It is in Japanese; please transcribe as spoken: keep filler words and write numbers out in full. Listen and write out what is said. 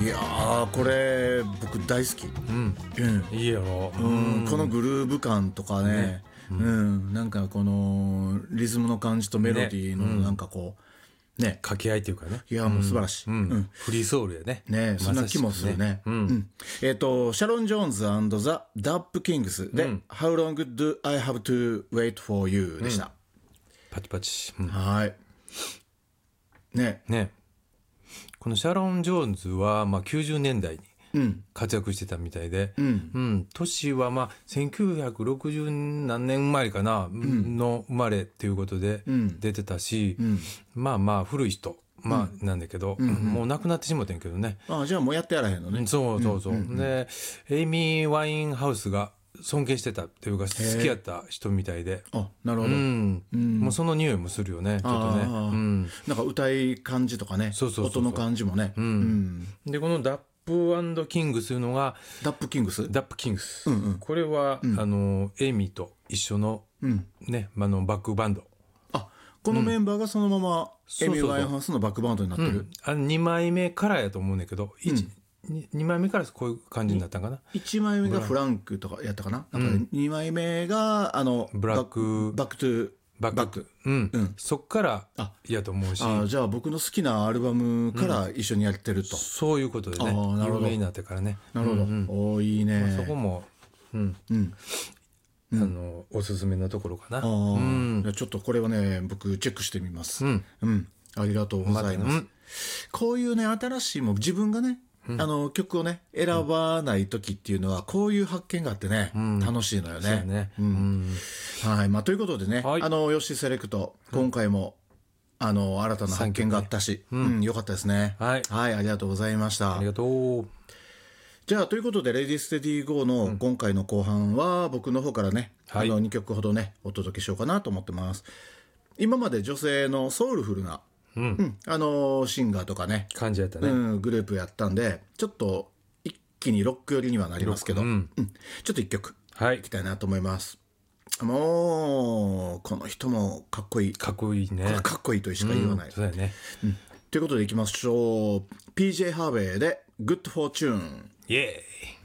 いやーこれ僕大好き。 うん、 うん、 いいやろ、 うん、このグルーヴ感とかね、ね、うんうん、なんかこのリズムの感じとメロディーのなんかこう、ね、ね、 掛け合いっていうかね、 いやもう素晴らしい、 うんうん、フリーソウルやね、 ね、そんな気もするね、うんうん、えっ、ー、とシャロン・ジョーンズ ザ・ダップ・キングスで、うん、How long do I have to wait for you でした、うん、 パチパチ、うん、 はいねね、このシャロン・ジョーンズはまあきゅうじゅうねんだいに活躍してたみたいで、うんうん、年はまあせんきゅうひゃくろくじゅう何年生まれかな、うん、の生まれっていうことで出てたし、うん、まあまあ古い人、まあなんだけど、うんうん、もう亡くなってしもてんけどね。 ああ、じゃあもうやってやらへんのね。 そうそうそう、うんうんうん、でエイミー・ワインハウスが尊敬してたっていうか好きやった人みたいで、 あ、なるほど、うんうん、もうその匂いもするよね、ちょっとね、うん、 なんか歌い感じとかね、そうそうそうそう、音の感じもね、 うんうん、でこのダップ&キングスというのがダップキングスダップキングス、うんうん、これは、うん、あのエイミーと一緒の、うんね、あのバックバンド、 あ、このメンバーがそのまま、うん、エイミー・ワインハウスのバックバンドになってる、うん、 あのにまいめからやと思うんだけど、うんにまいめからこういう感じになったんかな。 いちまいめがフランクとかやったかな、なんか、ね、うん、にまいめがあのブラックバックトゥバックバック、うんうん、そっからやと思うし、 ああ、じゃあ僕の好きなアルバムから一緒にやってると、うん、 そういうことでね、有名になってからね、 なるほど、うんうん、おいいね、 まあ、そこも、うんうんうん、あのおすすめのところかな、あ、うん、 ちょっとこれはね僕チェックしてみます、うんうん、ありがとうございます、ま、うん、こういうね新しいも自分がね、うん、あの曲をね選ばない時っていうのはこういう発見があってね、うん、楽しいのよね。 ね、 うん、はい、まあ、ということでね、はい、あのヨッシーセレクト今回も、うん、あの新たな発見があったし、うんうん、よかったですね、はい、はい、ありがとうございました。 ありがとう。 じゃあということでレディステディゴーの今回の後半は僕の方からね、うん、あのにきょくほどねお届けしようかなと思ってます。今まで女性のソウルフルなうんうん、あのー、シンガーとかね感じやったね、 うん、グループやったんでちょっと一気にロック寄りにはなりますけど、うんうん、ちょっと一曲いきたいなと思います、はい、もうこの人もかっこいいかっこいいね、 かっこいいとしか言わない、うん、 そうだよね、 うん、ということでいきましょう。 ピージェー ハーベイで Good Fortune。 イエーイ。